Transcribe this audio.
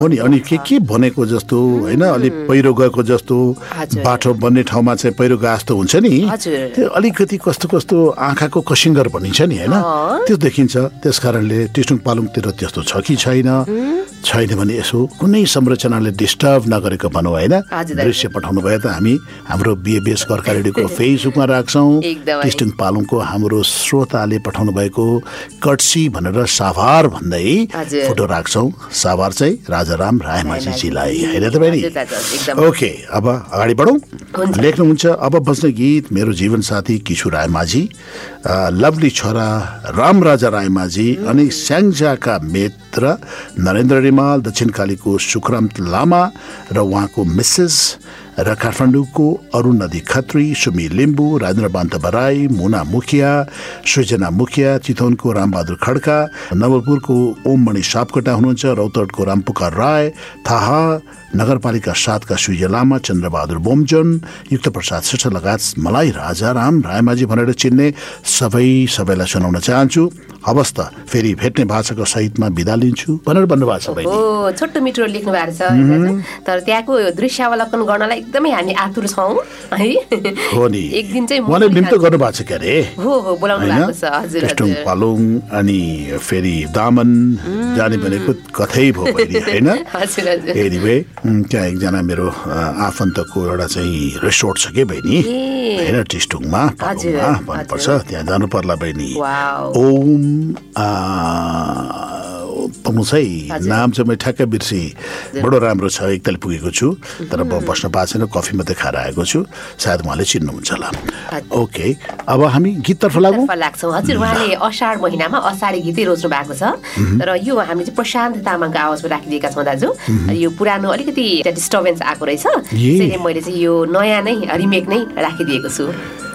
हो नि। अनि के भनेको जस्तो होइन, अलिक पहिरो गएको जस्तो, बाटो बन्ने ठाउँमा चाहिँ पहिरो गए जस्तो हुन्छ नि, त्यो अलिकति कस्तो कस्तो आँखाको कसिङ्गर भनिन्छ नि होइन, त्यो देखिन्छ। त्यस कारणले टिस्टुङ पालुङतिर त्यस्तो छ कि छैन भने यसो कुनै संरचनाले डिस्टर्ब नगरेको भनौँ होइन, दृश्य पठाउनु भयो त हामी हाम्रो बिएबिएस कर्का रेडियोको फेसबुकमा राख्छौँ। टिस्टुङ पालुङको हाम्रो श्रोताले पठाउनु भएको कर्टसी भनेर साभार भन्दै फोटो राख्छौँ। साभार चाहिँ राजाराम रायमाझीजीलाई होइन त बहिनी। ओके, अब अगाडि बढौँ। लेख्नुहुन्छ, अब बज्ने गीत मेरो जीवन साथी किशु रायमाझी, लभली छोरा रामराजा रायमाझी अनि स्याङ्जाका मित्र नरेन्द्र रिमाल, दक्षिणकालीको सुखराम लामा र उहाँको मिसेस र काठमाडौँको अरुण नदी खत्री, सुमी लिम्बू, राजेन्द्र बान्त बराई, मुना मुखिया, सृजना मुखिया, चितवनको रामबहादुर खड्का, नवलपुरको ओममणि सापकोटा हुनुहुन्छ, रौतहटको रामपुकार राय, थाहा नगरपालिका 7 का सुजय लामा, चन्द्रबहादुर बोमजन, युक्त प्रसाद श्रेष्ठ लगायत मलाई राजाराम रायमाझी भनेर चिन्ने सबैलाई सुनाउन चाहन्छु। हवस् त, फेरि भेट्ने भाषाको सहितमा बिदा लिन्छु भनेर भन्नुभएको छ बहिनी। छोटो मिठो लेख्नु भएको छ, तर त्यहाँको दृश्यावलोकन गर्नलाई एकदमै हामी आतुर छौँ है। हो नि, एक दिन चाहिँ मलाई निम्तो गर्नुभएको छ के अरे। हो बोलाउनु भएको छ। हजुर, टिस्टुङ पालुङ अनि फेरि दामन जाने भनेको कथै भयो बहिनी होइन। एनिवे, त्यहाँ एकजना मेरो आफन्तको एउटा चाहिँ रिसोर्ट छ के बहिनी होइन, टिस्टुङमा पालुङमा भन्नुपर्छ, त्यहाँ जानु पर्ला बहिनी। ओम पाउँछ है, नाम चाहिँ मैले ठ्याक्कै बिर्सेँ, बडो राम्रो छ, एकताल पुगेको छु तर बस्न पाएको छैन, कफी मात्रै खाएर आएको छु, सायद उहाँले चिन्नुहुन्छ होला। ओके, अब हामी गीततर्फ लाग्छौँ। हजुर, उहाँले असार महिनामा असारी गीतै रोज्नु भएको छ, तर यो हामी चाहिँ प्रशान्त तामाङको आवाजमा राखिदिएका छौँ दाजु। यो पुरानो अलिकति डिस्टर्बेन्स आएको रहेछ, त्यसैले मैले चाहिँ यो नयाँ नै रिमेक नै राखिदिएको छु।